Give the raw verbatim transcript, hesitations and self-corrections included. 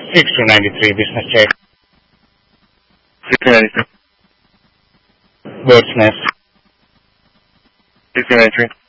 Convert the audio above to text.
six two ninety-three, business check. six two ninety-three. Bird's Nest. six two ninety-three.